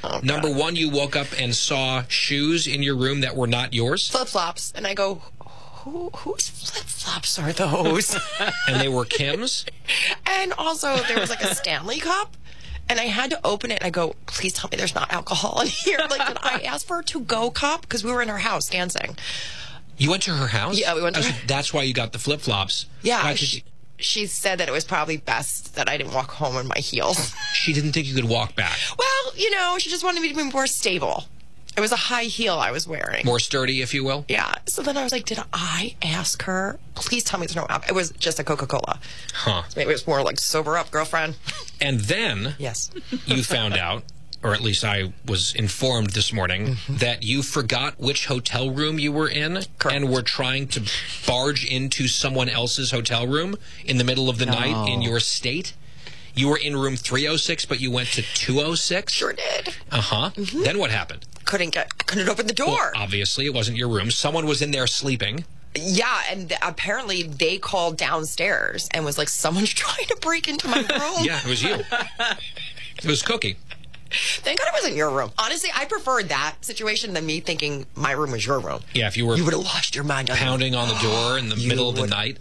Number one, you woke up and saw shoes in your room that were not yours. Flip-flops. And I go, whose flip-flops are those? And they were Kim's? And also, there was like a Stanley cup. And I had to open it, and I go, please tell me there's not alcohol in here. Like, did I ask for a to-go cup? Because we were in her house dancing. You went to her house? Yeah, we went to her. That's why you got the flip-flops. Yeah, she said that it was probably best that I didn't walk home in my heels. She didn't think you could walk back. Well, she just wanted me to be more stable. It was a high heel I was wearing. More sturdy, if you will? Yeah. So then I was like, did I ask her? Please tell me there's no alcohol. It was just a Coca-Cola. Huh. So maybe it was more like, sober up, girlfriend. And then yes, you found out, or at least I was informed this morning, that you forgot which hotel room you were in. Correct. And were trying to barge into someone else's hotel room in the middle of the night in your state. You were in room 306, but you went to 206? Sure did. Uh-huh. Then what happened? Couldn't open the door. Well, obviously, it wasn't your room. Someone was in there sleeping. Yeah, and apparently they called downstairs and was like, someone's trying to break into my room. Yeah, it was you. It was Cookie. Thank God it wasn't your room. Honestly, I preferred that situation than me thinking my room was your room. Yeah, if you were... You would have lost your mind. Pounding on the door in the middle of the night.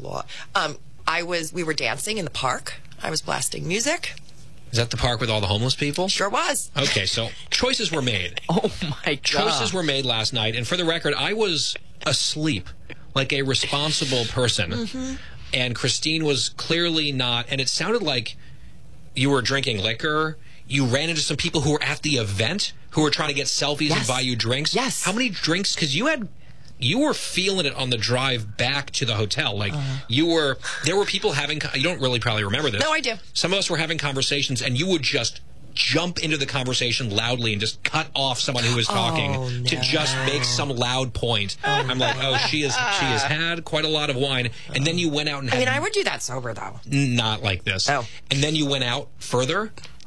We were dancing in the park. I was blasting music. Is that the park with all the homeless people? Sure was. Okay, so choices were made. Oh, my God. Choices were made last night, and for the record, I was asleep like a responsible person, and Christine was clearly not, and it sounded like you were drinking liquor. You ran into some people who were at the event who were trying to get selfies and buy you drinks. Yes. How many drinks? Because you were feeling it on the drive back to the hotel. Like, there were people having, you don't really probably remember this. No, I do. Some of us were having conversations, and you would just jump into the conversation loudly and just cut off someone who was talking to just make some loud point. I'm like, she has had quite a lot of wine. And then you went out and had... I would do that sober, though. Not like this. Oh. And then you went out further?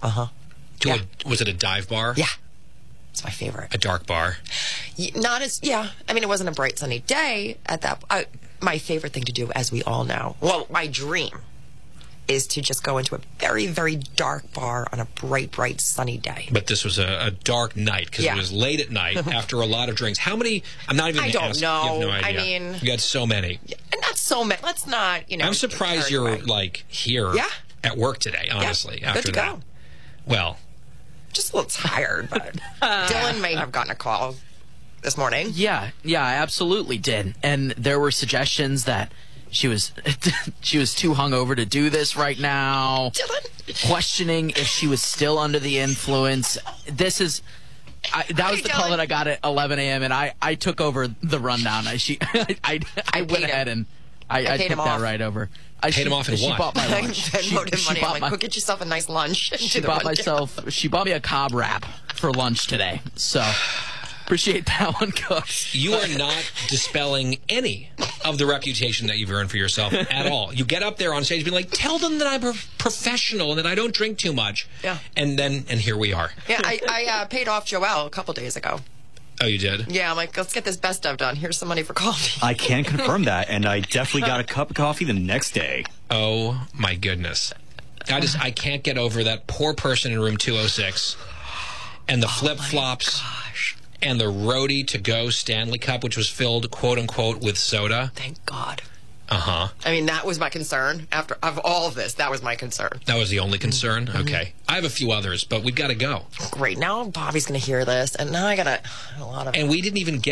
Was it a dive bar? Yeah. It's my favorite. A dark bar? It wasn't a bright sunny day at that. My favorite thing to do, as we all know, well, my dream is to just go into a very, very dark bar on a bright, bright sunny day. But this was a dark night because it was late at night after a lot of drinks. How many? I'm not even going to ask. I don't know. You have no idea. You had so many. Not so many. Let's not, I'm surprised you're here at work today, honestly. Yeah, after good to that. go. Well, just a little tired, but Dylan may have gotten a call this morning. Yeah, I absolutely did. And there were suggestions that she was too hungover to do this right now. Dylan? Questioning if she was still under the influence. That was the call that I got at 11 a.m. and I took over the rundown. I went ahead and I took that right over. Paid him off in what? She bought my lunch. Go get yourself a nice lunch. She bought me a Cobb wrap for lunch today. So appreciate that one, Coach. You are not dispelling any of the reputation that you've earned for yourself at all. You get up there on stage and be like, tell them that I'm a professional and that I don't drink too much. Yeah. And here we are. Yeah, I paid off Joelle a couple days ago. Oh, you did? Yeah, I'm like, let's get this best of done. Here's some money for coffee. I can confirm that, and I definitely got a cup of coffee the next day. Oh, my goodness. I can't get over that poor person in room 206 and the flip-flops and the roadie to-go Stanley Cup, which was filled, quote-unquote, with soda. Thank God. Uh-huh. That was my concern. Of all of this, that was my concern. That was the only concern? Okay. I have a few others, but we've got to go. Great. Now Bobby's going to hear this, and now I got a lot of... And we didn't even get